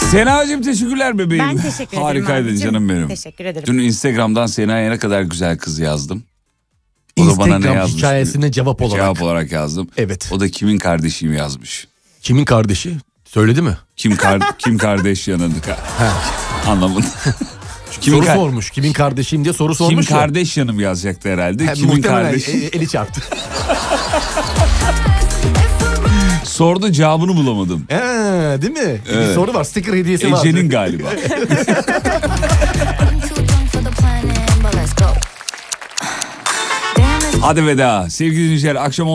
Sena'cığım teşekkürler bebeğim. Ben teşekkür ederim. Harikaydın abicim. canım benim. Teşekkür ederim. Dün Instagram'dan Sena'ya ne kadar güzel kız yazdım. O da bana ne Instagram yazmış? hikayesine cevap olarak. Cevap olarak yazdım. Evet. O da kimin kardeşiyim yazmış. Kimin kardeşi? Söyledi mi? Kim kardeş yanındık ha. Anlamadım. Soru sormuş. Kimin kardeşiyim diye soru sormuş. Kim kardeş yanım yazacaktı herhalde. Kimin muhtemelen kardeşi? eli çarptı. Sordu, cevabını bulamadım. Değil mi? Evet. Bir soru var. Sticker hediyesi var. Ece'nin galiba. Hadi veda. Sevgili dinleyiciler, akşam